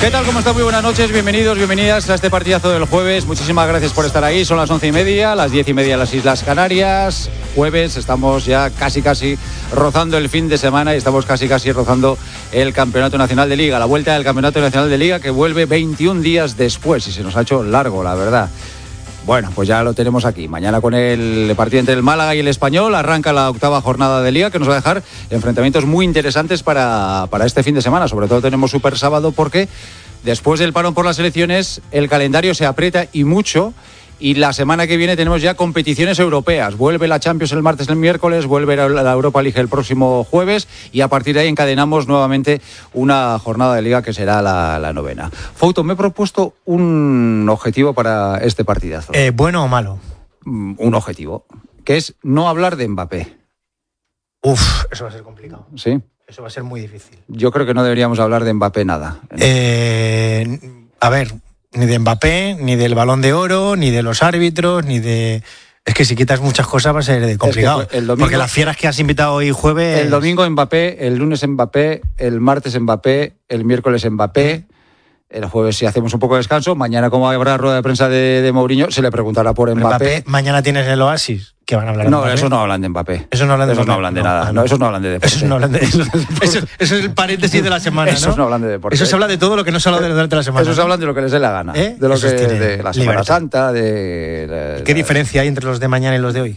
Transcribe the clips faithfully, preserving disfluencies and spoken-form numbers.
¿Qué tal? ¿Cómo están? Muy buenas noches, bienvenidos, bienvenidas a este partidazo del jueves. Muchísimas gracias por estar ahí. Son las once y media, las diez y media en las Islas Canarias. Jueves, estamos ya casi casi rozando el fin de semana y estamos casi casi rozando el Campeonato Nacional de Liga. La vuelta del Campeonato Nacional de Liga que vuelve veintiún días después y se nos ha hecho largo, la verdad. Bueno, pues ya lo tenemos aquí. Mañana con el partido entre el Málaga y el Español arranca la octava jornada de Liga que nos va a dejar enfrentamientos muy interesantes para, para este fin de semana. Sobre todo tenemos Super Sábado porque después del parón por las elecciones el calendario se aprieta y mucho. Y la semana que viene tenemos ya competiciones europeas. Vuelve la Champions el martes y el miércoles, vuelve la Europa League el próximo jueves y a partir de ahí encadenamos nuevamente una jornada de Liga que será la, la novena. Fouto, me he propuesto un objetivo para este partidazo. Eh, ¿Bueno o malo? Un objetivo, que es no hablar de Mbappé. Uf, eso va a ser complicado. ¿Sí? Eso va a ser muy difícil. Yo creo que no deberíamos hablar de Mbappé nada. Eh, a ver... Ni de Mbappé, ni del Balón de Oro, ni de los árbitros, ni de... Es que si quitas muchas cosas va a ser complicado. Es que el domingo, porque las fieras que has invitado hoy jueves... El domingo Mbappé, el lunes Mbappé, el martes Mbappé, el miércoles Mbappé... El jueves si hacemos un poco de descanso, mañana como habrá rueda de prensa de, de Mourinho, se le preguntará por Mbappé. Mbappé. Mañana tienes el Oasis, que van a hablar de No, Mbappé. esos no hablan de Mbappé. Esos no hablan de, esos no hablan de no, nada. No, no, esos no hablan de deporte. Esos no hablan de eso. eso, eso es el paréntesis de la semana, ¿no? Esos no hablan de deporte. Eso se habla de todo lo que no se habla de durante la semana. Esos ¿no? hablan de lo que les dé la gana. ¿Eh? De lo esos que de la Semana libertad. Santa, de... La, ¿Qué la, diferencia hay entre los de mañana y los de hoy?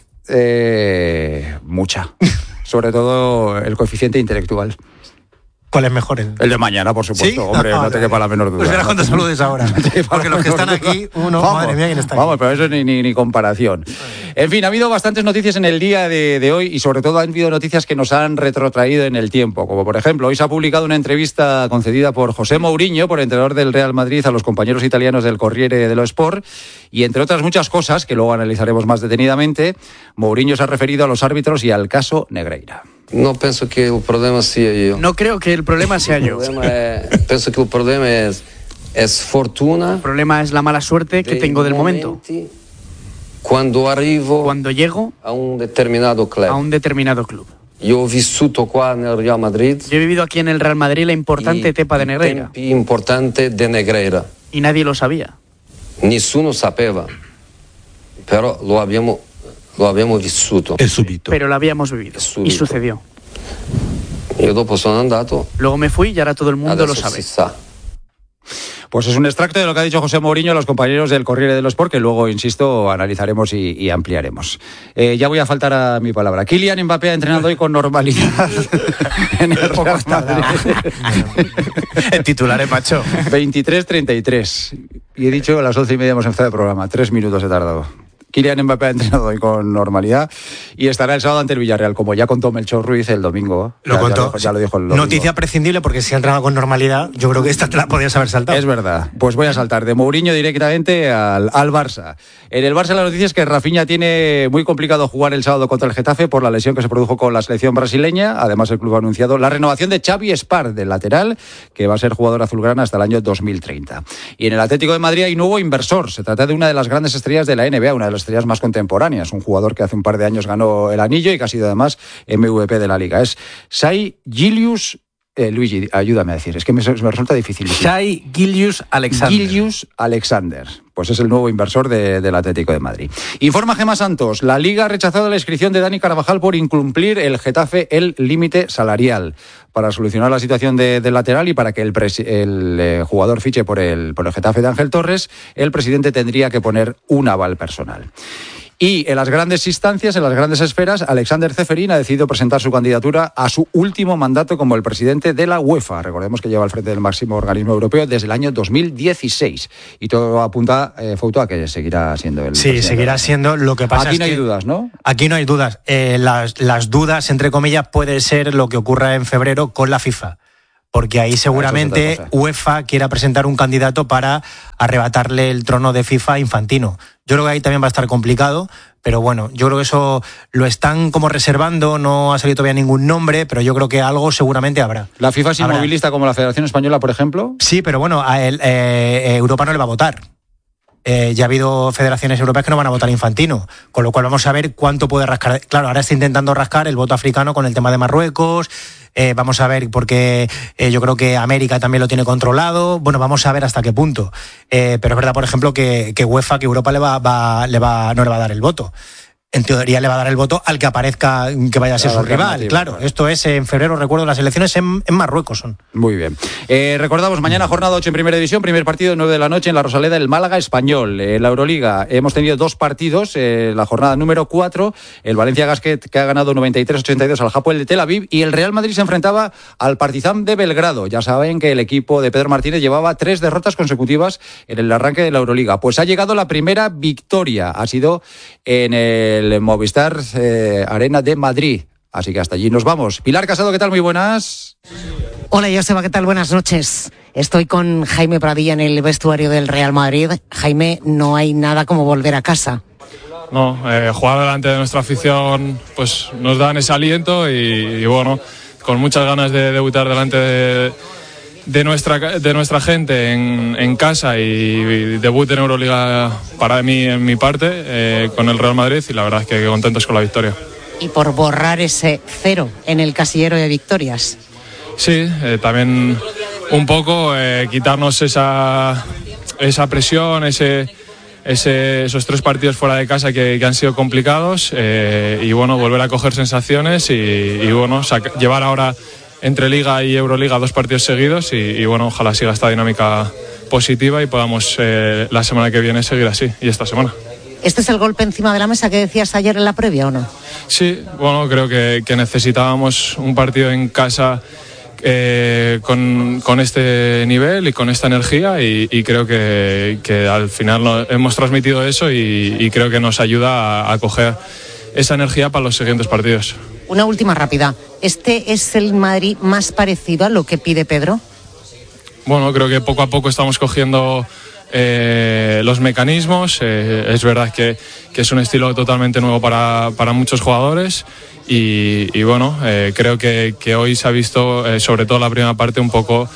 Eh, mucha. Sobre todo el coeficiente intelectual. ¿Cuál es mejor? El, el de mañana, por supuesto. ¿Sí? Hombre, no, no te quepa la menor duda. Pues verás cuando saludes ahora. Porque los que están aquí, uno, vamos, madre mía, ¿quién está aquí? Vamos, pero eso ni, ni, ni comparación. En fin, ha habido bastantes noticias en el día de, de hoy y sobre todo han habido noticias que nos han retrotraído en el tiempo. Como por ejemplo, hoy se ha publicado una entrevista concedida por José Mourinho, por entrenador del Real Madrid, a los compañeros italianos del Corriere dello Sport. Y entre otras muchas cosas, que luego analizaremos más detenidamente, Mourinho se ha referido a los árbitros y al caso Negreira. No pienso que el problema sea yo. No creo que el problema sea yo. El problema es, pienso que el problema es, es fortuna. El problema es la mala suerte que tengo del momento. Cuando arrivo Cuando llego a un determinado club. A un determinado club. Yo he vissuto qua nel Real Madrid. Yo he vivido aquí en el Real Madrid la importante etapa de Negreira. Importante de Negreira. Y nadie lo sabía. Nessuno sapeva. Pero lo habíamos Lo abbiamo vissuto. È subito. Pero lo habíamos vivido. Y sucedió. Io dopo sono andato. Luego me fui y ahora todo el mundo Adesso lo sabe. Si sa. Pues es un extracto de lo que ha dicho José Mourinho a los compañeros del Corriere dello Sport, que luego, insisto, analizaremos y, y ampliaremos. Eh, ya voy a faltar a mi palabra. Kylian Mbappé ha entrenado hoy con normalidad en el Real Madrid. El titular es macho. veintitrés treinta y tres. Y he dicho a las once y media hemos empezado el programa. Tres minutos he tardado. Kylian Mbappé ha entrenado hoy con normalidad y estará el sábado ante el Villarreal, como ya contó Melchor Ruiz el domingo. Lo ya, contó. Ya lo, ya lo dijo el domingo. Noticia prescindible porque si ha entrenado con normalidad, yo creo que esta te la podías haber saltado. Es verdad. Pues voy a saltar de Mourinho directamente al, al Barça. En el Barça la noticia es que Rafinha tiene muy complicado jugar el sábado contra el Getafe por la lesión que se produjo con la selección brasileña. Además, el club ha anunciado la renovación de Xavi Espar, del lateral, que va a ser jugador azulgrana hasta el año dos mil treinta. Y en el Atlético de Madrid hay un nuevo inversor. Se trata de una de las grandes estrellas de la N B A, una de las estrellas más contemporáneas. Un jugador que hace un par de años ganó el anillo y que ha sido además M V P de la Liga. Es Shai Gilius... Eh, Luigi, ayúdame a decir, es que me, me resulta difícil. Shai Gilius Alexander. Gilius Alexander. Pues es el nuevo inversor de, del Atlético de Madrid. Informa Gemma Santos. La Liga ha rechazado la inscripción de Dani Carvajal por incumplir el Getafe el límite salarial. Para solucionar la situación de, del lateral y para que el, pres, el eh, jugador fiche por el, por el Getafe de Ángel Torres, el presidente tendría que poner un aval personal. Y en las grandes instancias, en las grandes esferas, Alexander Ceferín ha decidido presentar su candidatura a su último mandato como el presidente de la UEFA. Recordemos que lleva al frente del máximo organismo europeo desde el año dos mil dieciséis. Y todo apunta, eh, Fouto, a que seguirá siendo el Sí, presidente. seguirá siendo. Lo que pasa Aquí es no hay que dudas, ¿no? Aquí no hay dudas. Eh, las, las dudas, entre comillas, puede ser lo que ocurra en febrero con la FIFA. Porque ahí seguramente UEFA quiera presentar un candidato para arrebatarle el trono de FIFA a Infantino. Yo creo que ahí también va a estar complicado, pero bueno, yo creo que eso lo están como reservando, no ha salido todavía ningún nombre, pero yo creo que algo seguramente habrá. ¿La FIFA es inmovilista como la Federación Española, por ejemplo? Sí, pero bueno, a él, eh, Europa no le va a votar. eh, ya ha habido federaciones europeas que no van a votar a Infantino, con lo cual vamos a ver cuánto puede rascar. Claro, ahora está intentando rascar el voto africano con el tema de Marruecos. Eh, vamos a ver, porque eh, yo creo que América también lo tiene controlado. Bueno, vamos a ver hasta qué punto. Eh, pero es verdad, por ejemplo, que, que UEFA, que Europa le va, va, le va, no le va a dar el voto. En teoría le va a dar el voto al que aparezca que vaya a ser su rival. Claro, esto es en febrero, recuerdo, las elecciones en, en Marruecos son. Muy bien. Eh, recordamos, mañana jornada ocho en Primera División, primer partido nueve de la noche en la Rosaleda, el Málaga Español. En la Euroliga hemos tenido dos partidos, eh, la jornada número cuatro, el Valencia Basket, que ha ganado noventa y tres a ochenta y dos al Hapoel de Tel Aviv, y el Real Madrid se enfrentaba al Partizan de Belgrado. Ya saben que el equipo de Pedro Martínez llevaba tres derrotas consecutivas en el arranque de la Euroliga. Pues ha llegado la primera victoria, ha sido en el Movistar eh, Arena de Madrid. Así que hasta allí nos vamos. Pilar Casado, ¿qué tal? Muy buenas. Hola, Joseba, ¿qué tal? Buenas noches. Estoy con Jaime Pradilla en el vestuario del Real Madrid. Jaime, no hay nada como volver a casa. No, eh, jugar delante de nuestra afición pues nos dan ese aliento y, y bueno, con muchas ganas de debutar delante de, de, nuestra, de nuestra gente en, en casa y, y debut en Euroliga para mí en mi parte eh, con el Real Madrid, y la verdad es que contentos con la victoria. Y por borrar ese cero en el casillero de victorias. Sí, eh, también un poco eh, quitarnos esa, esa presión, ese, ese, esos tres partidos fuera de casa que, que han sido complicados eh, y bueno, volver a coger sensaciones y, y bueno, saca, llevar ahora entre Liga y Euroliga dos partidos seguidos y, y bueno, ojalá siga esta dinámica positiva y podamos eh, la semana que viene seguir así, y esta semana. ¿Este es el golpe encima de la mesa que decías ayer en la previa o no? Sí, bueno, creo que, que necesitábamos un partido en casa eh, con, con este nivel y con esta energía y, y creo que, que al final no, hemos transmitido eso y, y creo que nos ayuda a, a coger esa energía para los siguientes partidos. Una última rápida. ¿Este es el Madrid más parecido a lo que pide Pedro? Bueno, creo que poco a poco estamos cogiendo Eh, los mecanismos. Eh, es verdad que, que es un estilo totalmente nuevo para, para muchos jugadores y, y bueno, eh, creo que, que hoy se ha visto, eh, sobre todo la primera parte, un poco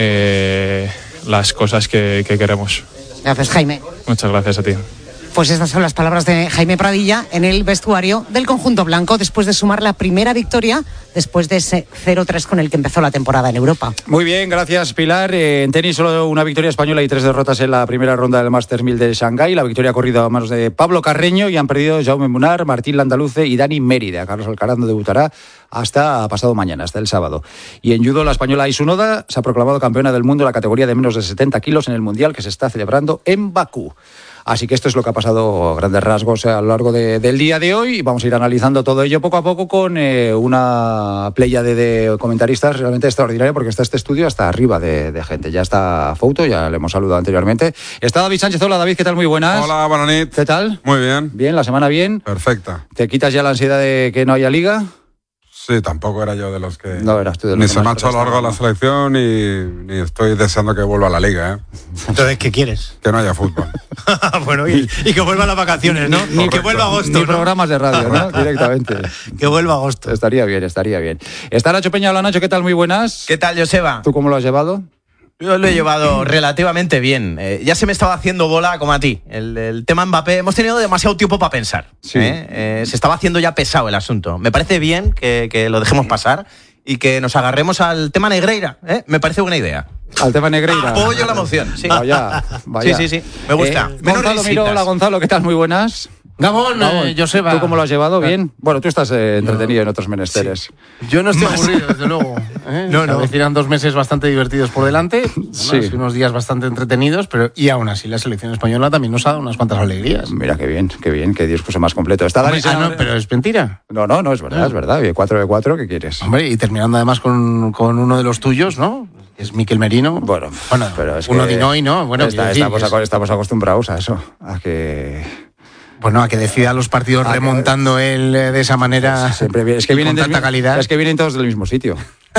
eh, las cosas que, que queremos. Gracias, Jaime. Muchas gracias a ti. Pues estas son las palabras de Jaime Pradilla en el vestuario del conjunto blanco después de sumar la primera victoria después de ese cero tres con el que empezó la temporada en Europa. Muy bien, gracias Pilar. Eh, en tenis solo una victoria española y tres derrotas en la primera ronda del Masters mil de Shanghái. La victoria ha corrido a manos de Pablo Carreño y han perdido Jaume Munar, Martín Landaluce y Dani Mérida. Carlos Alcaraz no debutará hasta pasado mañana, hasta el sábado. Y en judo, la española Isunoda se ha proclamado campeona del mundo en la categoría de menos de setenta kilos en el Mundial que se está celebrando en Bakú. Así que esto es lo que ha pasado a grandes rasgos a lo largo de, del día de hoy y vamos a ir analizando todo ello poco a poco con eh, una playa de, de comentaristas realmente extraordinaria, porque está este estudio hasta arriba de, de gente. Ya está Fouto, ya le hemos saludado anteriormente. Está David Sánchez. Hola David, ¿qué tal? Muy buenas. Hola, buenas noches. ¿Qué tal? Muy bien. Bien, la semana bien. Perfecta. ¿Te quitas ya la ansiedad de que no haya liga? Sí, tampoco era yo de los que... No eras tú de los Ni que se me ha más hecho largo la selección ni, ni estoy deseando que vuelva a la liga, ¿eh? Entonces, ¿qué quieres? Que no haya fútbol. Bueno, y, y que vuelvan las vacaciones, ¿no? Ni que vuelva agosto, Ni ¿no? programas de radio, ¿no? Directamente. Que vuelva agosto. Estaría bien, estaría bien. Está Nacho Peña. Hola Nacho, ¿qué tal? Muy buenas. ¿Qué tal, Joseba? ¿Tú cómo lo has llevado? Yo lo he llevado relativamente bien. Eh, ya se me estaba haciendo bola como a ti. El, el tema Mbappé, hemos tenido demasiado tiempo para pensar. Sí. ¿eh? Eh, se estaba haciendo ya pesado el asunto. Me parece bien que, que lo dejemos pasar y que nos agarremos al tema Negreira. ¿eh? Me parece buena idea. Al tema Negreira. Apoyo la moción. Sí. Vaya, vaya. Sí, sí, sí. Me gusta. Eh, Menos Gonzalo, risitas. miro, hola Gonzalo, ¿qué tal? Muy buenas. Gabón, eh, Joseba. ¿Tú cómo lo has llevado? Bien. Bueno, tú estás eh, entretenido no. en otros menesteres. Sí. Yo no estoy aburrido, desde luego. ¿eh? No, no. Se avecinan dos meses bastante divertidos por delante, bueno, Sí. unos días bastante entretenidos, pero y aún así la selección española también nos ha dado unas cuantas alegrías. Mira qué bien, qué bien, qué discurso más completo. Está Dani Hombre, ah, Senabra- no, pero es mentira. No, no, no, es verdad, No. es verdad. cuatro de cuatro, ¿qué quieres? Hombre, y terminando además con, con uno de los tuyos, ¿no? Que es Miquel Merino. Bueno, bueno pero es uno que de Noy, ¿no? Bueno, está- quiero decir, estamos, es- aco- estamos acostumbrados a eso, a que... Bueno, a que decida los partidos A que- remontando él eh, de esa manera. Siempre viene- es que y vienen con del tanta mi- calidad. Es que vienen todos del mismo sitio.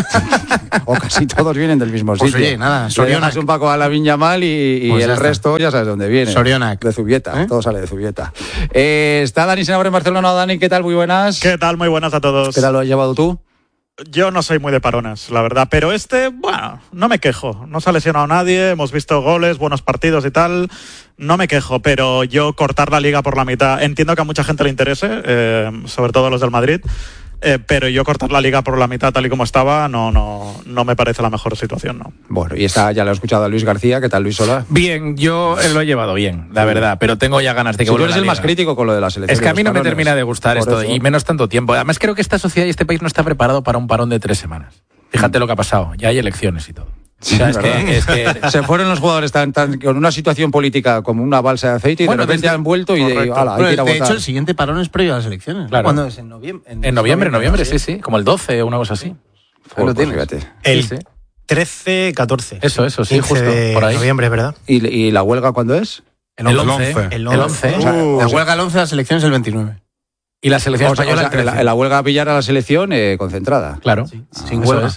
O casi todos vienen del mismo Pues sitio. oye, nada, Le Sorionac. dejas un poco a la Viña Mal y, y Pues ya el está. resto ya sabes dónde viene. Sorionac. De Zubieta, ¿Eh? todo sale de Zubieta. Eh, está Dani Senabra en Barcelona. Dani, ¿qué tal? Muy buenas. ¿Qué tal? Muy buenas a todos. ¿Qué tal lo has llevado tú? yo no soy muy de parones, la verdad, pero este, bueno, no me quejo, no se ha lesionado nadie, hemos visto goles, buenos partidos y tal, no me quejo, pero yo cortar la liga por la mitad, entiendo que a mucha gente le interese, eh, sobre todo a los del Madrid, Eh, pero yo cortar la liga por la mitad tal y como estaba no no no me parece la mejor situación, ¿no? Bueno, y está, ya lo he escuchado a Luis García. ¿Qué tal, Luis? Hola. Bien, yo lo he llevado bien, la verdad, pero tengo ya ganas de que si vuelva tú eres la el liga. más crítico con lo de la selección. Es que a mí no me parones. termina de gustar Por esto, eso. y menos tanto tiempo. Además creo que esta sociedad y este país no está preparado para un parón de tres semanas. Fíjate lo que ha pasado, ya hay elecciones y todo. Sí, o sea, es, ¿verdad? que, es que se fueron los jugadores tan, tan con una situación política como una balsa de aceite y Bueno, de repente desde- han vuelto y de, ala, hay Bueno, que ir a de votar. hecho, el siguiente parón es previo a las elecciones. Claro. ¿Cuándo es? ¿En noviembre? en noviembre, noviembre, sí, sí, como el doce o una cosa así. Ahí lo Pues tienes. fíjate. El Sí, sí. trece, catorce. Eso, eso, sí, quince justo, de por ahí. noviembre, ¿verdad? ¿Y, y la huelga cuándo es? El once. once. El El once. O sea, La o sea, huelga el once, las elecciones el veintinueve. Y la selección o sea, española o sea, el la, trece. la huelga a pillar a la selección eh, concentrada. Claro. Sin Eso huelga. es.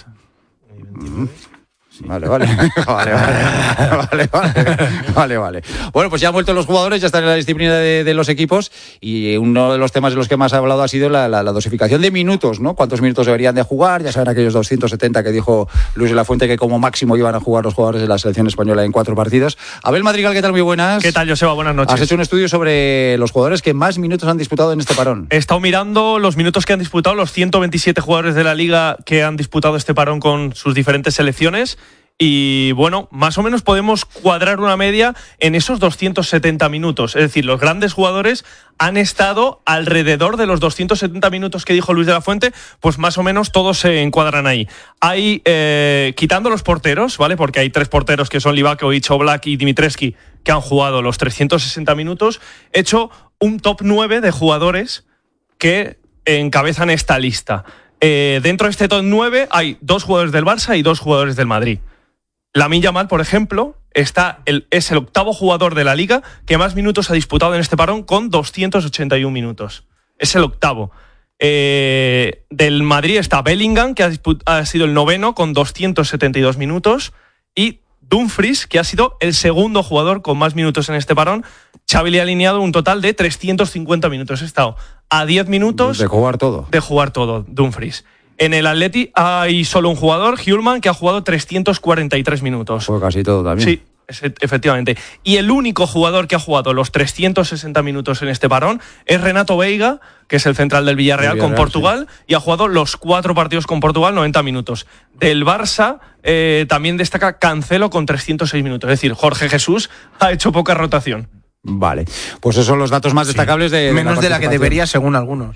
Vale, vale. vale, vale, vale, vale, vale, vale. Bueno, pues ya han vuelto los jugadores, ya están en la disciplina de, de los equipos y uno de los temas de los que más ha hablado ha sido la, la, la dosificación de minutos, ¿no? ¿Cuántos minutos deberían de jugar? Ya saben aquellos doscientos setenta que dijo Luis de la Fuente que como máximo iban a jugar los jugadores de la selección española en cuatro partidos. Abel Madrigal, ¿qué tal? Muy buenas. ¿Qué tal, Joseba? Buenas noches. Has hecho un estudio sobre los jugadores que más minutos han disputado en este parón. He estado mirando los minutos que han disputado los ciento veintisiete jugadores de la Liga que han disputado este parón con sus diferentes selecciones. Y bueno, más o menos podemos cuadrar una media en esos doscientos setenta minutos. Es decir, los grandes jugadores han estado alrededor de los doscientos setenta minutos que dijo Luis de la Fuente, pues más o menos todos se encuadran ahí. Hay, eh, quitando los porteros, ¿vale? Porque hay tres porteros que son Livakovic, Oblak y Dimitrescu que han jugado los trescientos sesenta minutos. He hecho un top nueve de jugadores que encabezan esta lista. Eh, dentro de este top nueve hay dos jugadores del Barça y dos jugadores del Madrid. Lamine Yamal, por ejemplo, está el, es el octavo jugador de la Liga que más minutos ha disputado en este parón con doscientos ochenta y uno minutos. Es el octavo. Eh, del Madrid está Bellingham, que ha, disput- ha sido el noveno con doscientos setenta y dos minutos, y Dumfries, que ha sido el segundo jugador con más minutos en este parón. Xavi le ha alineado un total de trescientos cincuenta minutos. Ha estado a diez minutos De jugar todo. de jugar todo, Dumfries. En el Atleti hay solo un jugador, Hjulman, que ha jugado trescientos cuarenta y tres minutos. Pues casi todo también. Sí, es- efectivamente. Y el único jugador que ha jugado los trescientos sesenta minutos en este parón es Renato Veiga, que es el central del Villarreal, El con Villarreal, Portugal, y ha jugado los cuatro partidos con Portugal, noventa minutos. Del Barça eh, también destaca Cancelo con trescientos seis minutos. Es decir, Jorge Jesús ha hecho poca rotación. Vale. Pues esos son los datos más destacables de, de Menos de la que participación. debería, según algunos.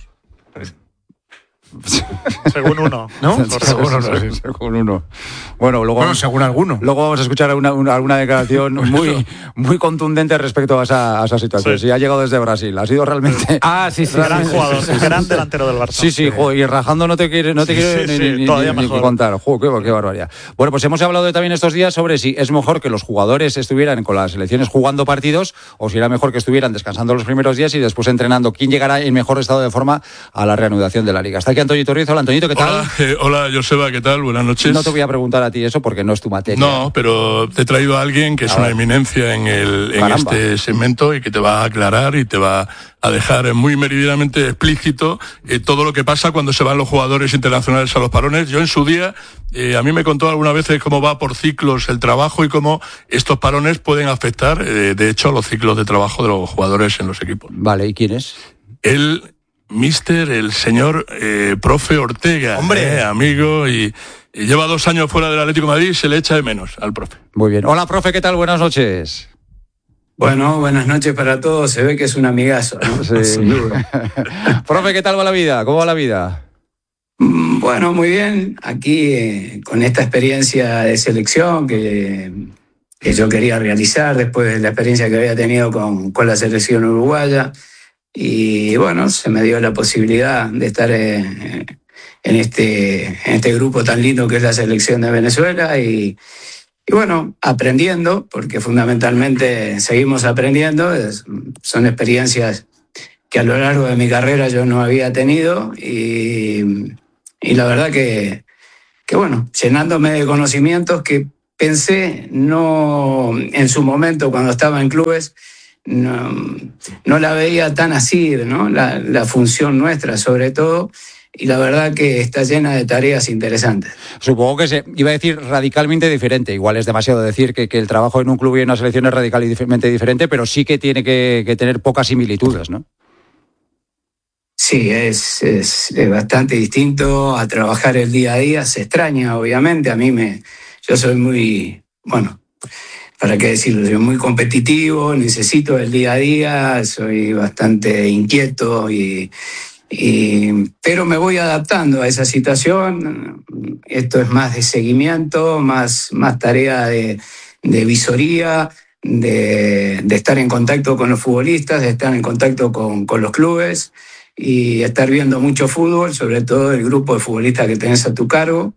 Según uno, ¿No? Según uno, sí, según uno. Bueno, luego, Bueno, según alguno. luego vamos a escuchar una, una, alguna declaración muy, muy contundente respecto a esa, a esa situación. Sí. Sí, ha llegado desde Brasil. Ha sido realmente. Ah, sí, sí. gran sí, sí, jugador, sí, sí, sí. gran delantero del Barça. Sí, sí, jo, y rajando no te quiere, no te Sí, quiere sí, ni, sí, ni- todavía ni- ni mejor. contar. Jo, qué, qué barbaridad. Bueno, pues hemos hablado de- también estos días sobre si es mejor que los jugadores estuvieran con las selecciones jugando partidos o si era mejor que estuvieran descansando los primeros días y después entrenando. ¿Quién llegará en mejor estado de forma a la reanudación de la Liga? Está aquí Antonio Torriz. Hola, Antoñito, ¿qué tal? Hola, eh, hola, Joseba, ¿qué tal? Buenas noches. No te voy a preguntar a ti eso porque no es tu materia. No, pero te he traído a alguien que es A una ver. eminencia en, el, en Caramba. este segmento y que te va a aclarar y te va a dejar muy meridianamente explícito eh, todo lo que pasa cuando se van los jugadores internacionales a los parones. Yo en su día, eh, a mí me contó algunas veces cómo va por ciclos el trabajo y cómo estos parones pueden afectar, eh, de hecho, a los ciclos de trabajo de los jugadores en los equipos. Vale, ¿y quién es? El mister, el señor eh, profe Ortega, Hombre. eh, amigo, y, y lleva dos años fuera del Atlético de Madrid y se le echa de menos al profe. Muy bien. Hola, profe, ¿qué tal? Buenas noches. Bueno, buenas noches para todos. Se ve que es un amigazo, ¿no? Sí. Sin duda. Profe, ¿qué tal va la vida? ¿Cómo va la vida? Mm, Bueno, muy bien. Aquí eh, con esta experiencia de selección que, que yo quería realizar después de la experiencia que había tenido con, con la selección uruguaya. Y bueno, se me dio la posibilidad de estar eh, en, este, en este grupo tan lindo que es la selección de Venezuela y, y bueno, aprendiendo, porque fundamentalmente seguimos aprendiendo. Es- son experiencias que a lo largo de mi carrera yo no había tenido y, y la verdad que, que bueno, llenándome de conocimientos que pensé no en su momento cuando estaba en clubes, no, no la veía tan así, ¿no? La, la función nuestra sobre todo y la verdad que está llena de tareas interesantes. Supongo que se iba a decir radicalmente diferente, igual es demasiado decir que, que el trabajo en un club y en una selección es radicalmente diferente, pero sí que tiene que, que tener pocas similitudes, ¿no? Sí, es, es, es bastante distinto a trabajar el día a día, se extraña obviamente, a mí me, yo soy muy, bueno, para qué decirlo, soy muy competitivo, necesito el día a día, soy bastante inquieto, y, y, pero me voy adaptando a esa situación. Esto es más de seguimiento, más, más tarea de, de visoría, de, de estar en contacto con los futbolistas, de estar en contacto con, con los clubes y estar viendo mucho fútbol, sobre todo el grupo de futbolistas que tenés a tu cargo.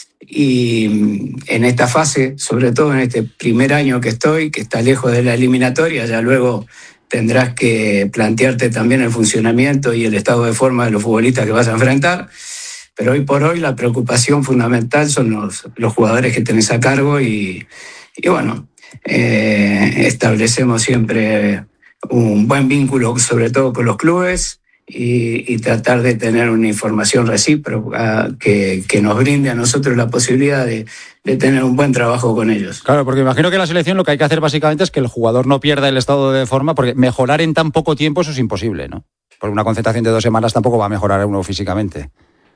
Y en esta fase, sobre todo en este primer año que estoy, que está lejos de la eliminatoria, ya luego tendrás que plantearte también el funcionamiento y el estado de forma de los futbolistas que vas a enfrentar. Pero hoy por hoy la preocupación fundamental son los, los jugadores que tenés a cargo y, y bueno, eh, establecemos siempre un buen vínculo, sobre todo con los clubes, y, y tratar de tener una información recíproca que, que nos brinde a nosotros la posibilidad de, de tener un buen trabajo con ellos. Claro, porque imagino que en la selección lo que hay que hacer básicamente es que el jugador no pierda el estado de forma, porque mejorar en tan poco tiempo eso es imposible, ¿no? Porque una concentración de dos semanas tampoco va a mejorar a uno físicamente.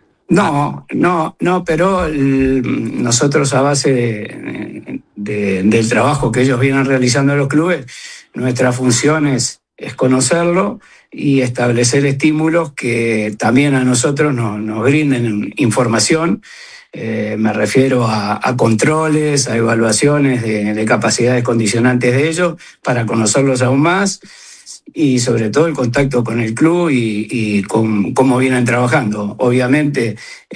No, no, no, pero el, nosotros a base de, de, del trabajo que ellos vienen realizando en los clubes, nuestra función es, es conocerlo y establecer estímulos que también a nosotros nos, nos brinden información. Eh, me refiero a, a controles, a evaluaciones de, de capacidades condicionantes de ellos para conocerlos aún más, y sobre todo el contacto con el club y, y con cómo vienen trabajando. Obviamente,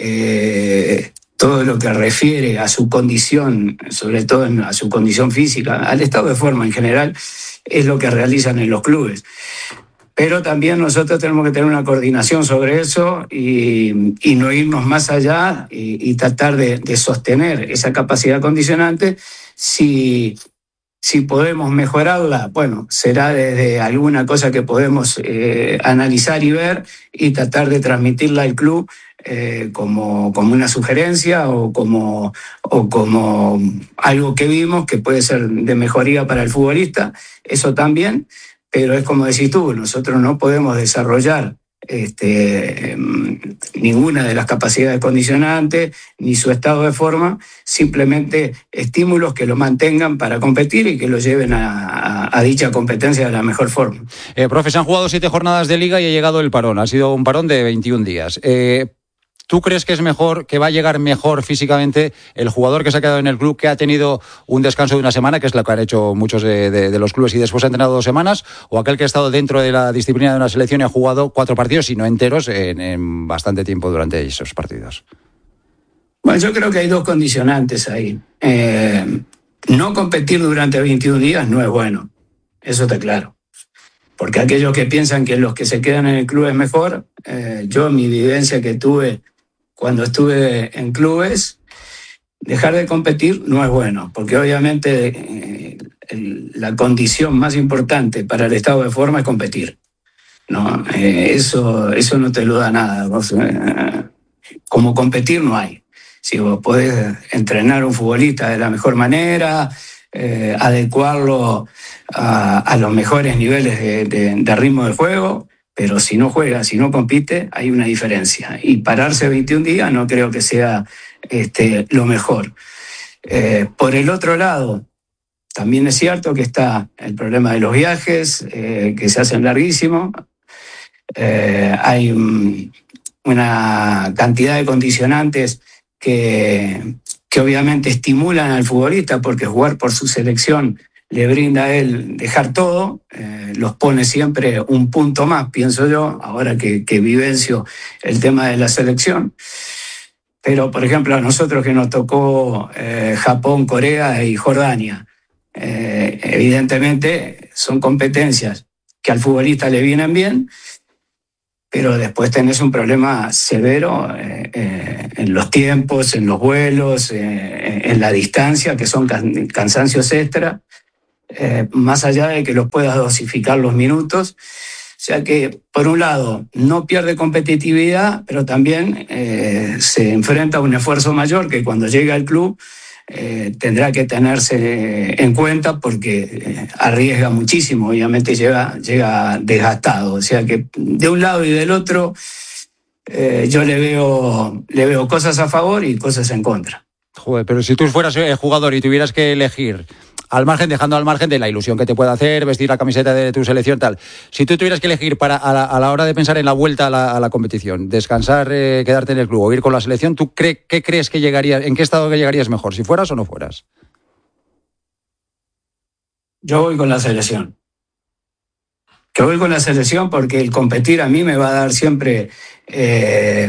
eh, todo lo que refiere a su condición, sobre todo a su condición física, al estado de forma en general, es lo que realizan en los clubes. Pero también nosotros tenemos que tener una coordinación sobre eso y, y no irnos más allá y, y tratar de, de sostener esa capacidad condicionante. Si, si podemos mejorarla, bueno, será desde alguna cosa que podemos eh, analizar y ver y tratar de transmitirla al club eh, como, como una sugerencia o como, o como algo que vimos que puede ser de mejoría para el futbolista. Eso también. Pero es como decís tú, nosotros no podemos desarrollar este, ninguna de las capacidades condicionantes ni su estado de forma, simplemente estímulos que lo mantengan para competir y que lo lleven a, a, a dicha competencia de la mejor forma. Eh, profe, se han jugado siete jornadas de liga y ha llegado el parón. Ha sido un parón de veintiún días. Eh, ¿Tú crees que es mejor, que va a llegar mejor físicamente el jugador que se ha quedado en el club, que ha tenido un descanso de una semana, que es lo que han hecho muchos de, de, de los clubes, y después ha entrenado dos semanas, o aquel que ha estado dentro de la disciplina de una selección y ha jugado cuatro partidos, y no enteros, en, en bastante tiempo durante esos partidos? Bueno, yo creo que hay dos condicionantes ahí. Eh, no competir durante veintiún días no es bueno, eso está claro. Porque aquellos que piensan que los que se quedan en el club es mejor, eh, yo mi vivencia que tuve cuando estuve en clubes, dejar de competir no es bueno, porque obviamente eh, el, la condición más importante para el estado de forma es competir, ¿no? Eh, eso, eso no te lo da nada. Vos, eh, como competir no hay. Si vos podés entrenar a un futbolista de la mejor manera, eh, adecuarlo a, a los mejores niveles de, de, de ritmo de juego, pero si no juega, si no compite, hay una diferencia. Y pararse veintiún días no creo que sea este, lo mejor. Eh, por el otro lado, también es cierto que está el problema de los viajes, eh, que se hacen larguísimos. Eh, hay un, una cantidad de condicionantes que, que obviamente estimulan al futbolista, porque jugar por su selección le brinda a él dejar todo, eh, los pone siempre un punto más, pienso yo, ahora que, que vivencio el tema de la selección. Pero, por ejemplo, a nosotros que nos tocó eh, Japón, Corea y Jordania, eh, evidentemente son competencias que al futbolista le vienen bien, pero después tenés un problema severo eh, eh, en los tiempos, en los vuelos, eh, en la distancia, que son can- cansancios extra. Eh, más allá de que los puedas dosificar los minutos, sea que, por un lado, no pierde competitividad, pero también eh, se enfrenta a un esfuerzo mayor que cuando llega al club eh, tendrá que tenerse en cuenta porque eh, arriesga muchísimo, obviamente llega, llega desgastado. O sea que de un lado y del otro eh, yo le veo, le veo cosas a favor y cosas en contra. Joder, pero si tú fueras eh, jugador y tuvieras que elegir, al margen, dejando al margen de la ilusión que te puede hacer, vestir la camiseta de tu selección, tal, si tú tuvieras que elegir para a la, a la hora de pensar en la vuelta a la, a la competición, descansar, eh, quedarte en el club o ir con la selección, ¿tú cre, qué crees que llegarías, en qué estado que llegarías mejor, si fueras o no fueras? Yo voy con la selección. Que voy con la selección porque el competir a mí me va a dar siempre eh,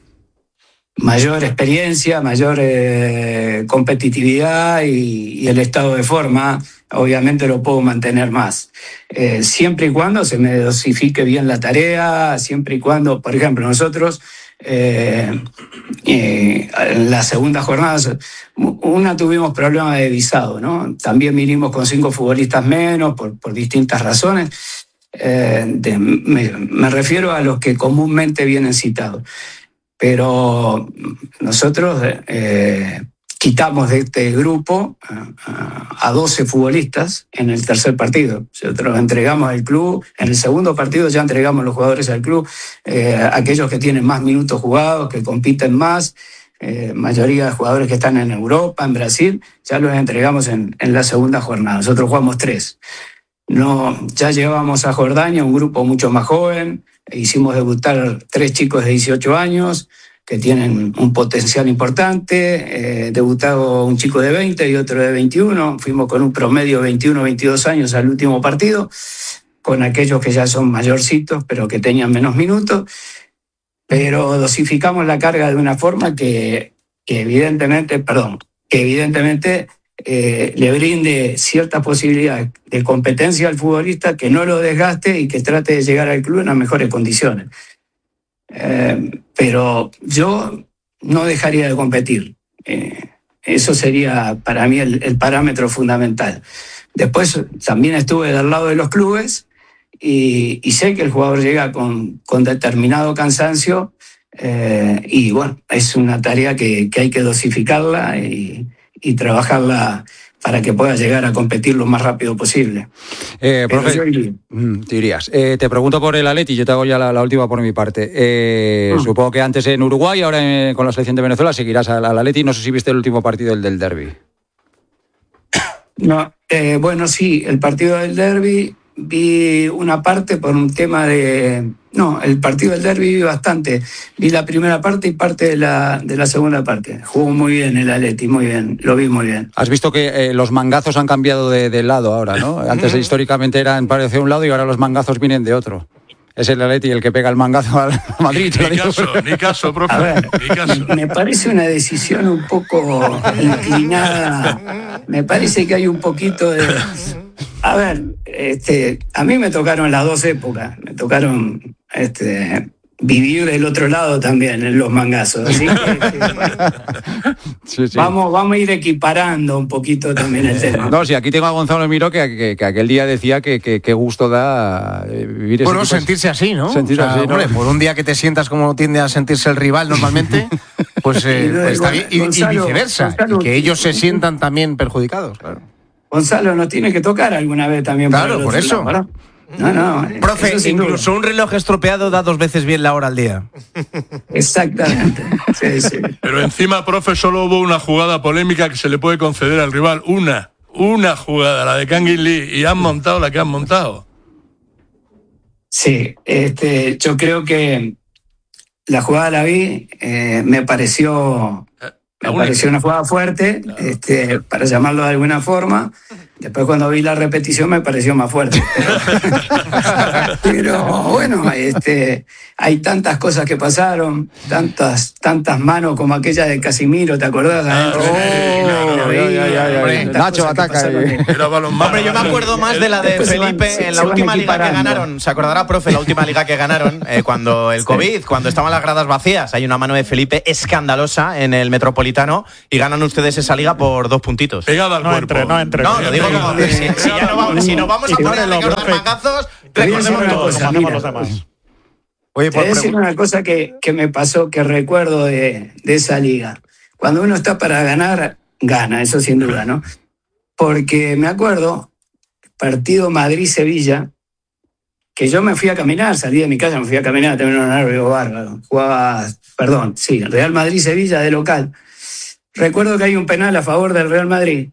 mayor experiencia, mayor eh, competitividad y, y el estado de forma, obviamente lo puedo mantener más. Eh, siempre y cuando se me dosifique bien la tarea, siempre y cuando, por ejemplo, nosotros eh, eh, en la segunda jornada, una tuvimos problemas de visado, ¿no? También vinimos con cinco futbolistas menos por, por distintas razones. Eh, de, me, me refiero a los que comúnmente vienen citados. Pero nosotros eh, quitamos de este grupo a, a doce futbolistas en el tercer partido. Nosotros entregamos al club, en el segundo partido ya entregamos los jugadores al club, eh, aquellos que tienen más minutos jugados, que compiten más, eh, mayoría de jugadores que están en Europa, en Brasil, ya los entregamos en, en la segunda jornada. Nosotros jugamos tres. No, ya llevábamos a Jordania, un grupo mucho más joven, hicimos debutar tres chicos de dieciocho años que tienen un potencial importante, eh, debutado un chico de veinte y otro de veintiuno, fuimos con un promedio de veintiuno, veintidós años al último partido, con aquellos que ya son mayorcitos pero que tenían menos minutos, pero dosificamos la carga de una forma que, que evidentemente, perdón, que evidentemente Eh, le brinde cierta posibilidad de competencia al futbolista, que no lo desgaste y que trate de llegar al club en las mejores condiciones. Eh, pero yo no dejaría de competir. Eh, eso sería para mí el, el parámetro fundamental. Después también estuve del lado de los clubes y, y sé que el jugador llega con, con determinado cansancio eh, y bueno, es una tarea que, que hay que dosificarla y y trabajarla para que pueda llegar a competir lo más rápido posible. Eh, profe, te dirías. Eh, te pregunto por el Atleti, yo te hago ya la, la última por mi parte. Eh, mm. Supongo que antes en Uruguay, ahora en, con la selección de Venezuela, seguirás al, al Atleti. No sé si viste el último partido, el del derbi. No, eh, bueno, sí, el partido del derbi vi una parte por un tema de... No, el partido del derbi vi bastante. Vi la primera parte y parte de la, de la segunda parte. Jugó muy bien el Atleti, muy bien, lo vi muy bien. Has visto que eh, los mangazos han cambiado de, de lado ahora, ¿no? Antes históricamente eran parecía un lado y ahora los mangazos vienen de otro. Es el Atleti el que pega el mangazo al Madrid. Ni caso, ni caso, profe. A ver, ni caso. Me parece una decisión un poco inclinada. Me parece que hay un poquito de... A ver, este, a mí me tocaron las dos épocas. Me tocaron este, vivir del otro lado también, en los mangazos. Así que, este, bueno, sí, sí. Vamos, vamos a ir equiparando un poquito también el tema. No, sí, aquí tengo a Gonzalo Miró que, que, que aquel día decía que, que, que gusto da vivir ese Bueno, tipo sentirse así, ¿no? Sentirse o sea, así, ¿no? Hombre, por un día que te sientas como tiende a sentirse el rival normalmente, pues, eh, pues está bien. Y, Gonzalo, y viceversa. Gonzalo, y que ellos se sientan también perjudicados, claro. Gonzalo nos tiene que tocar alguna vez también. Claro, por, por eso. Lado, no, no. Profe, incluso duda. Un reloj estropeado da dos veces bien la hora al día. Exactamente. Sí, sí. Pero encima, profe, solo hubo una jugada polémica que se le puede conceder al rival. Una. Una jugada, la de Kangin Lee. Y han montado la que han montado. Sí, este, yo creo que la jugada la vi, eh, me pareció... Me pareció una jugada fuerte, claro. este, para llamarlo de alguna forma. Después cuando vi la repetición me pareció más fuerte. Pero, pero bueno, este, hay tantas cosas que pasaron, tantas, tantas manos como aquella de Casimiro, ¿te acordás? Ah, Nacho ataca. Hombre, yo me acuerdo más de la de Después Felipe van, en la última liga que ganaron. ¿Se acordará, profe, la última liga que ganaron? Eh, cuando el COVID, sí. cuando estaban las gradas vacías. Hay una mano de Felipe escandalosa en el Metropolitano y ganan ustedes esa liga por dos puntitos. Pegada al no cuerpo. Entre, no entre. No, lo digo Si ya no vamos, si nos vamos a poner a los mangazos, recordemos todos. Oye, por Te voy a decir una cosa que, que me pasó, que recuerdo de, de esa liga. Cuando uno está para ganar, gana, eso sin duda, ¿no? Porque me acuerdo, partido Madrid-Sevilla, que yo me fui a caminar, salí de mi casa, me fui a caminar, tenía un horario bárbaro. Jugaba, perdón, sí, Real Madrid-Sevilla de local. Recuerdo que hay un penal a favor del Real Madrid.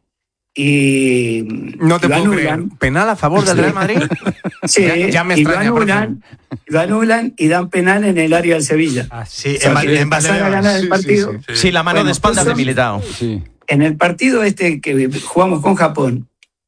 Y no te puedo creer. ¿Penal a favor del Real Madrid? Sí, ya, ya me y extraña. Lo anulan, lo anulan y dan penal en el área del Sevilla. Ah, sí, o sea, en, en pasar a ganar el partido. Sí, sí, sí. sí la mano bueno, de espaldas de Militao. Sí. En el partido este que jugamos con Japón,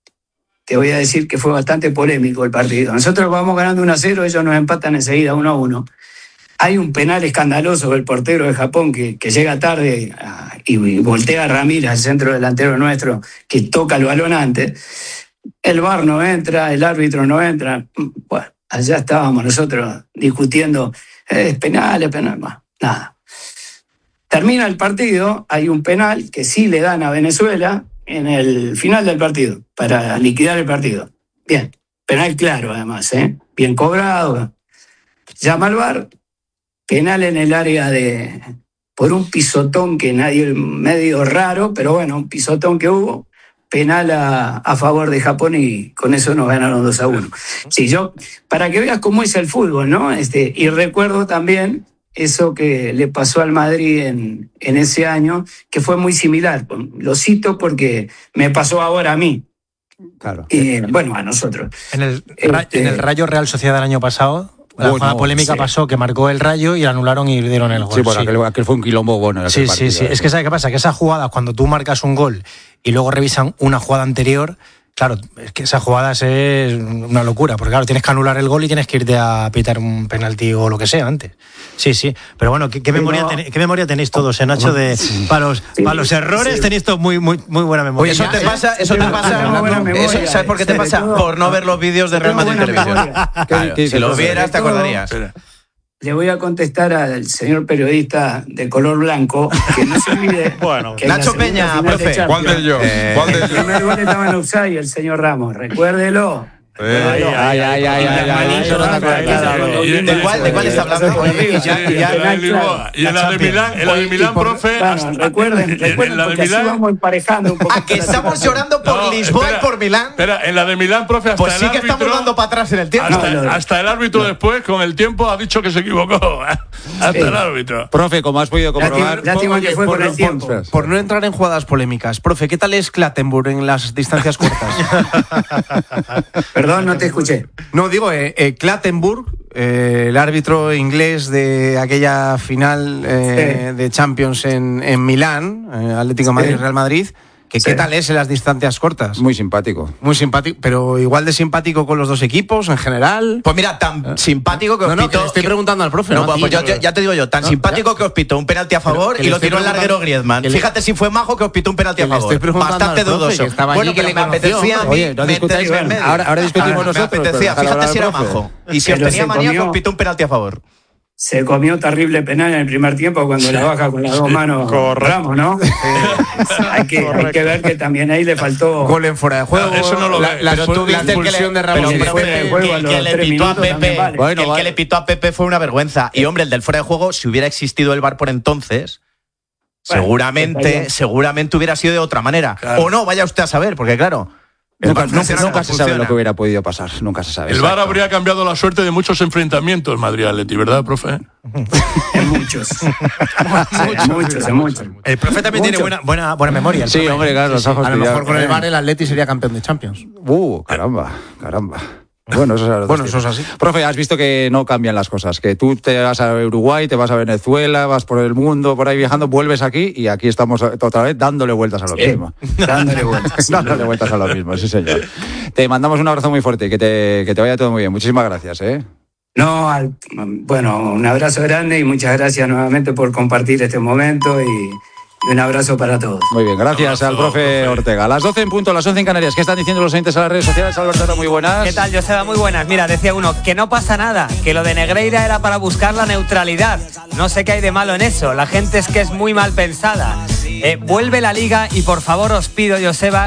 te voy a decir que fue bastante polémico el partido. Nosotros vamos ganando uno a cero, ellos nos empatan enseguida uno a uno. Hay un penal escandaloso del portero de Japón que, que llega tarde a, y, y voltea a Ramírez, el centro delantero nuestro, que toca el balón antes. El V A R no entra, el árbitro no entra. Bueno, allá estábamos nosotros discutiendo, eh, es penal, es penal. Bueno, nada. Termina el partido, hay un penal que sí le dan a Venezuela en el final del partido, para liquidar el partido. Bien, penal claro además, ¿eh? Bien cobrado. Llama al V A R. Penal en el área de... por un pisotón que nadie... medio raro, pero bueno, un pisotón que hubo. Penal a, a favor de Japón y con eso nos ganaron dos a uno. Sí, yo... Para que veas cómo es el fútbol, ¿no? Este, y recuerdo también eso que le pasó al Madrid en, en ese año, que fue muy similar. Lo cito porque me pasó ahora a mí. Claro. Eh, bueno, a nosotros. En el, este, en el Rayo Real Sociedad del año pasado... La bueno, jugada polémica sí. pasó que marcó el Rayo y la anularon y le dieron el gol. Sí, bueno, sí. Aquel, aquel fue un quilombo bueno. Sí, partido, sí, sí. ¿eh? Es que ¿sabes qué pasa? Que esas jugadas, cuando tú marcas un gol y luego revisan una jugada anterior, claro, es que esas jugadas es una locura, porque claro, tienes que anular el gol y tienes que irte a pitar un penalti o lo que sea antes. Sí, sí. Pero bueno, ¿qué, qué, memoria, ten, ¿qué memoria tenéis todos, eh, Nacho? De, sí. Para los, sí, para los errores sí. tenéis todos muy, muy, muy buena memoria. Oye, eso te pasa, eso te pasa. Eso, ¿sabes por qué te pasa? Por no ver los vídeos de Real Madrid Televisión. Claro, si los vieras te acordarías. Le voy a contestar al señor periodista de color blanco que no se olvide. Bueno, que Nacho Peña, profe. De ¿Cuál de yo? Eh, ¿Cuál de yo? El primer gol estaba en offside el señor Ramos, recuérdelo. Ay, ay, ay, ay, ay. ¿De cuál, de cuál está hablando? Y en la de Milán, en la de Milán, profe. Recuerden, recuerden, porque así vamos emparejando un poco. ¿A que estamos llorando por Lisboa y por Milán? Espera, en la de Milán, profe, hasta pues sí que estamos dando para atrás en el tiempo. Hasta el árbitro después, con el tiempo, ha dicho que se equivocó. Hasta el árbitro. Profe, como has podido comprobar. que fue con el tiempo. Por no entrar en jugadas polémicas, profe, ¿qué tal es Clattenburg en las distancias cortas? Perdón, no te escuché. No, digo, eh, eh, Clattenburg, eh, el árbitro inglés de aquella final eh, sí. de Champions en, en Milán, eh, Atlético Madrid, sí. Real Madrid, que sí. ¿qué tal es en las distancias cortas? Muy simpático. Muy simpático, pero igual de simpático con los dos equipos en general. Pues mira, tan ¿Eh? simpático que os no, no, pitó... que le estoy preguntando al profe. No, no pues, pues yo, yo, ya te digo yo, tan no, simpático ya. que os pitó un penalti a favor y lo tiró el larguero Griezmann. Fíjate si fue majo que os pitó un penalti a favor. Bastante dudoso. Bueno, pero me apetecía a mí meterme en medio. Ahora discutimos nosotros. Me apetecía, fíjate si era majo. Y si os tenía manía que os pitó un penalti a favor. Se comió terrible penal en el primer tiempo cuando sí. la baja con las dos manos Ramos, ¿no? Eh, hay, que, hay que ver que también ahí le faltó gol en fuera de juego. No, eso no lo la, la, pero tú la expulsión de Ramos. Pero, pero, pero, juego, el que le pitó a Pepe, vale. bueno, el vale. que le pitó a Pepe fue una vergüenza. Y hombre, el del fuera de juego, si hubiera existido el V A R por entonces, bueno, seguramente, seguramente hubiera sido de otra manera. Claro. O no, vaya usted a saber, porque claro. Nunca, nunca, nunca se sabe lo que hubiera podido pasar, nunca se sabe. El V A R habría cambiado la suerte de muchos enfrentamientos Madrid-Atleti, ¿verdad, profe? En muchos. En muchos, en muchos. El profe también tiene buena, buena, buena memoria. Sí, profe. hombre, claro. Sí, sí. Los ojos a lo mejor con el V A R el Atleti sería campeón de Champions. Uh, caramba, caramba. Bueno, eso es, bueno, eso es así. Profe, has visto que no cambian las cosas, que tú te vas a Uruguay, te vas a Venezuela, vas por el mundo, por ahí viajando, vuelves aquí y aquí estamos otra vez dándole vueltas a lo sí, mismo. Dándole vueltas. dándole vueltas a lo mismo, sí señor. Te mandamos un abrazo muy fuerte y que te, que te vaya todo muy bien. Muchísimas gracias, ¿eh? No, al, bueno, un abrazo grande y muchas gracias nuevamente por compartir este momento y... un abrazo para todos. Muy bien, gracias abrazo, al profe, profe Ortega. A las doce en punto, a las once en Canarias. ¿Qué están diciendo los oyentes a las redes sociales? Alberto, muy buenas. ¿Qué tal, Joseba? Muy buenas. Mira, decía uno, que no pasa nada, que lo de Negreira era para buscar la neutralidad. No sé qué hay de malo en eso. La gente es que es muy mal pensada. Eh, vuelve la Liga y por favor os pido, Joseba,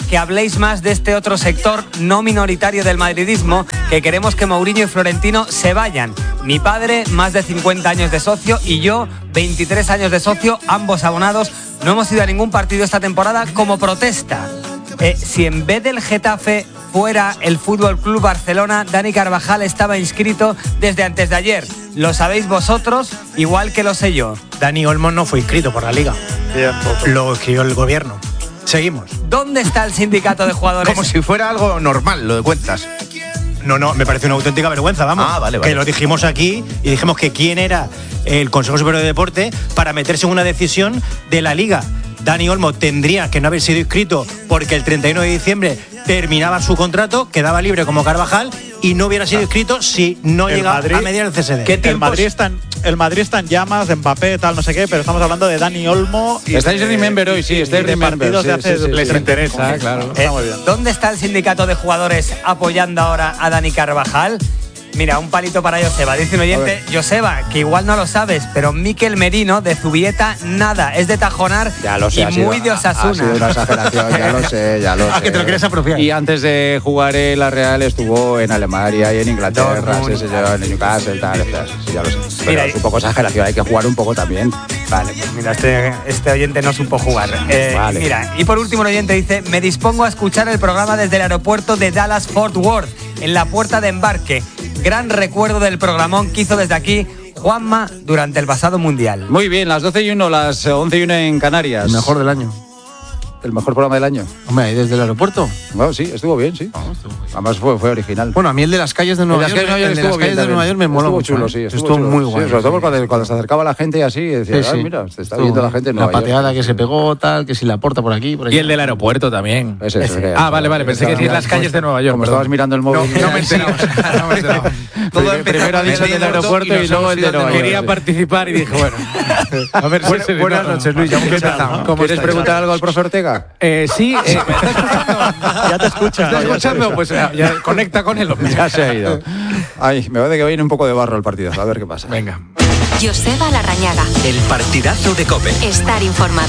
que habléis más de este otro sector no minoritario del madridismo, que queremos que Mourinho y Florentino se vayan. Mi padre, más de cincuenta años de socio, y yo, veintitrés años de socio, ambos abonados. No hemos ido a ningún partido esta temporada como protesta. Eh, si en vez del Getafe fuera el Fútbol Club Barcelona, Dani Carvajal estaba inscrito desde antes de ayer. Lo sabéis vosotros, igual que lo sé yo. Dani Olmo no fue inscrito por la Liga. Bien, lo escribió el gobierno. Seguimos. ¿Dónde está el sindicato de jugadores? Como si fuera algo normal, lo de cuentas. No, no, me parece una auténtica vergüenza, vamos. Ah, vale, vale. Que lo dijimos aquí y dijimos que quién era el Consejo Superior de Deporte para meterse en una decisión de la Liga. Dani Olmo tendría que no haber sido inscrito porque el treinta y uno de diciembre terminaba su contrato, quedaba libre como Carvajal y no hubiera sido inscrito si no el llega Madrid, a mediar el C S D. ¿Qué el, Madrid está en, el Madrid está en llamas, de Mbappé, tal, no sé qué, pero estamos hablando de Dani Olmo. Y estáis en Remember hoy, sí, estáis de Remember. partidos Sí, de hace sí, sí, les sí. interesa, Sí, claro. Está muy bien. ¿Dónde está el sindicato de jugadores apoyando ahora a Dani Carvajal? Mira, un palito para Joseba. Dice un oyente, Joseba, que igual no lo sabes, pero Mikel Merino de Zubieta, nada, es de Tajonar ya lo sé, y ha sido, muy de Osasuna. Ha sido una exageración, ya lo sé, ya lo sé. Ah, que te lo quieres apropiar. Y antes de jugar en la Real estuvo en Alemania y en Inglaterra, sí, sí, en Newcastle, tal, tal, sí, ya lo sé. Pero Mira, es un poco exageración, hay que jugar un poco también. Vale, pues mira, este, este oyente no supo jugar. Eh, vale. Mira, y por último el oyente dice, me dispongo a escuchar el programa desde el aeropuerto de Dallas Fort Worth, en la puerta de embarque. Gran recuerdo del programón que hizo desde aquí Juanma durante el pasado Mundial. Muy bien, las doce y uno, las once y uno en Canarias. El mejor del año. El mejor programa del año. Hombre, desde el aeropuerto. Bueno, sí, estuvo bien, sí. No, estuvo bien. Además fue, fue original. Bueno, a mí el de las calles de Nueva el de York, las calles de Nueva York, el de las estuvo calles bien de Nueva York me mola estuvo mucho. chulo, ¿eh? sí, estuvo, estuvo chulo. muy Sí, bueno. sobre todo sí. cuando, cuando se acercaba la gente y así, decía, Sí, sí. ah, mira, se está Estuvo viendo la bien. gente en La Nueva pateada York. que se pegó, tal, que si la porta por aquí, por allá. Y el del aeropuerto también. Ese, ese, ese. Ah, vale, vale, pensé que decir las calles de Nueva York. Como perdón. estabas mirando el móvil. No, no me he enterado. No me he enterado. Todo primero ha dicho el del aeropuerto y, y luego el de Nueva York. Quería participar y dije, bueno. A ver si Buena, se buenas no, noches, Luis. Ya hemos empezado. ¿Cómo ¿Quieres preguntar algo al profe Ortega? Eh, sí, eh, ¿me está escuchando? Ya te escucha. ¿Estás escuchando? Pues ya, ya conecta con él. Ya se ha ido. Ay, me parece que viene un poco de barro el partido. A ver qué pasa. Venga. Joseba Larrañaga. El partidazo de COPE. Estar informado.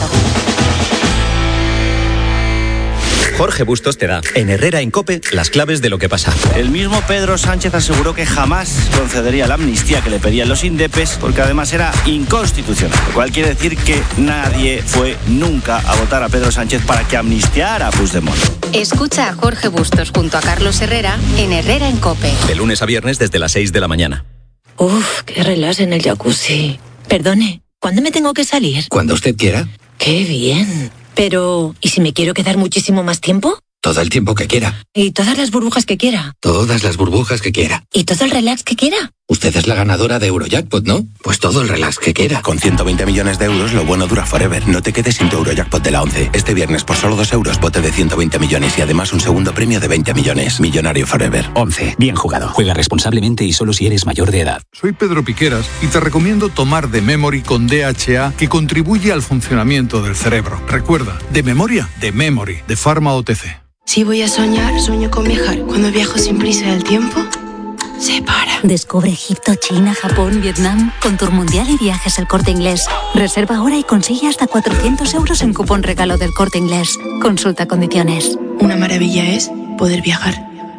Jorge Bustos te da, en Herrera en COPE, las claves de lo que pasa. El mismo Pedro Sánchez aseguró que jamás concedería la amnistía que le pedían los indepes, porque además era inconstitucional. Lo cual quiere decir que nadie fue nunca a votar a Pedro Sánchez para que amnistiara a Puigdemont. Escucha a Jorge Bustos junto a Carlos Herrera en Herrera en COPE. De lunes a viernes desde las seis de la mañana. Uf, qué relax en el jacuzzi. Perdone, ¿cuándo me tengo que salir? Cuando usted quiera. Qué bien. Pero, ¿y si me quiero quedar muchísimo más tiempo? Todo el tiempo que quiera. ¿Y todas las burbujas que quiera? Todas las burbujas que quiera. ¿Y todo el relax que quiera? Usted es la ganadora de Eurojackpot, ¿no? Pues todo el relax que quiera. Con ciento veinte millones de euros, lo bueno dura forever. No te quedes sin tu Eurojackpot de la once. Este viernes, por solo dos euros, bote de ciento veinte millones y además un segundo premio de veinte millones. Millonario forever. once. Bien jugado. Juega responsablemente y solo si eres mayor de edad. Soy Pedro Piqueras y te recomiendo tomar The Memory con D H A, que contribuye al funcionamiento del cerebro. Recuerda, de memoria, The Memory, de Pharma O T C. Si voy a soñar, sueño con viajar. Cuando viajo sin prisa el tiempo se para. Descubre Egipto, China, Japón, Vietnam con Tour Mundial y Viajes El Corte Inglés. Reserva ahora y consigue hasta cuatrocientos euros en cupón regalo del Corte Inglés. Consulta condiciones. Una maravilla es poder viajar.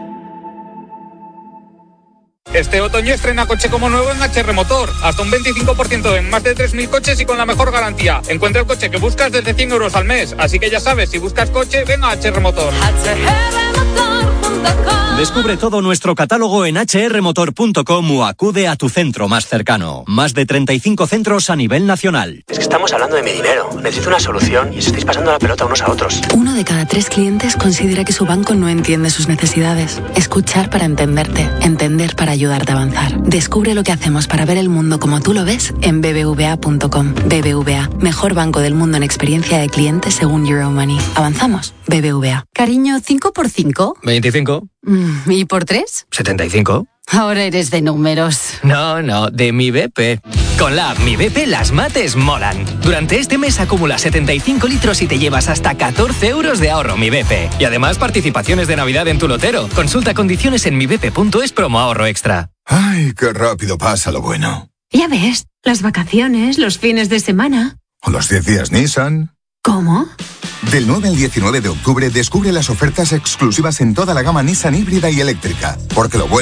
Este otoño estrena coche como nuevo en H R Motor. Hasta un veinticinco por ciento en más de tres mil coches y con la mejor garantía. Encuentra el coche que buscas desde cien euros al mes. Así que ya sabes, si buscas coche, ven a H R Motor. Descubre todo nuestro catálogo en hache erre motor punto com o acude a tu centro más cercano. Más de treinta y cinco centros a nivel nacional. Es que estamos hablando de mi dinero. Necesito una solución y os estáis pasando la pelota unos a otros. Uno de cada tres clientes considera que su banco no entiende sus necesidades. Escuchar para entenderte. Entender para ayudarte a avanzar. Descubre lo que hacemos para ver el mundo como tú lo ves en be be ve a punto com. B B V A, mejor banco del mundo en experiencia de clientes según Euromoney. Avanzamos. B B V A. Cariño, ¿cinco por cinco? veinticinco. ¿Y por tres? setenta y cinco. Ahora eres de números. No, no, de mi B P. Con la app Mi B P las mates molan. Durante este mes acumula setenta y cinco litros y te llevas hasta catorce euros de ahorro Mi B P. Y además participaciones de Navidad en tu lotero. Consulta condiciones en mi b p punto es promo ahorro extra. Ay, qué rápido pasa lo bueno. Ya ves, las vacaciones, los fines de semana. O los diez días Nissan. ¿Cómo? Del nueve al diecinueve de octubre descubre las ofertas exclusivas en toda la gama Nissan híbrida y eléctrica. Porque lo bueno